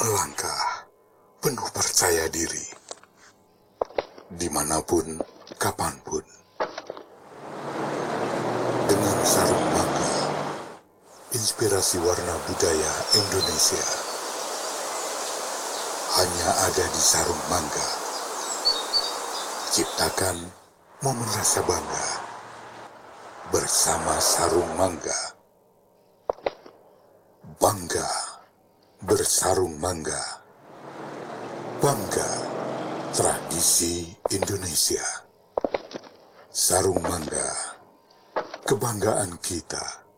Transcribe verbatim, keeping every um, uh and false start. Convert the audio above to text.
melangkah penuh percaya diri, dimanapun, kapanpun. Dengan sarung mangga, inspirasi warna budaya Indonesia hanya ada di sarung mangga. Ciptakan momen rasa bangga bersama sarung mangga. Bangga bersarung mangga. Bangga tradisi Indonesia. Sarung mangga, kebanggaan kita.